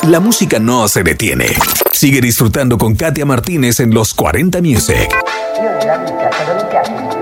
la música no se detiene. Sigue disfrutando con Katia Martínez en los 40 Music. Io nella vita, quando mi piace